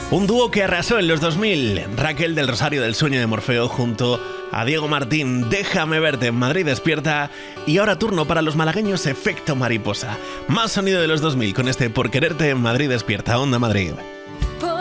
Un dúo que arrasó en los 2000, Raquel del Rosario del Sueño de Morfeo junto a Diego Martín, Déjame verte en Madrid Despierta, y ahora turno para los malagueños Efecto Mariposa. Más sonido de los 2000 con este Por quererte en Madrid Despierta, Onda Madrid.